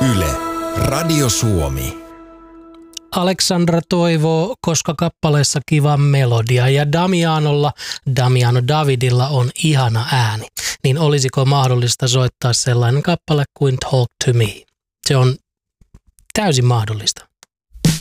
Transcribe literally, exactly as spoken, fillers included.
Yle, Radio Suomi. Aleksandra toivoo, koska kappaleessa kiva melodia ja Damianolla, Damiano Davidilla on ihana ääni, niin olisiko mahdollista soittaa sellainen kappale kuin Talk to Me? Se on täysin mahdollista.